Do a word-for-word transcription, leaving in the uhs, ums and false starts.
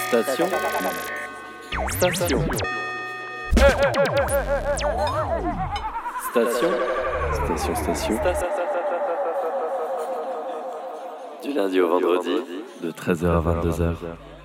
Station. Station. Station. Station, station. Du lundi au vendredi, de treize heures à vingt-deux heures.